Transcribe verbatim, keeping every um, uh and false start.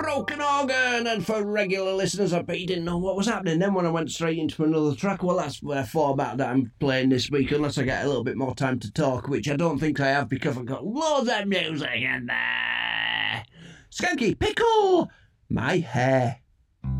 Broken Organ, and for regular listeners, I bet you didn't know what was happening then when I went straight into another track. Well, that's the format that I'm playing this week, unless I get a little bit more time to talk, which I don't think I have because I've got loads of music in there. Skanky, pickle my hair.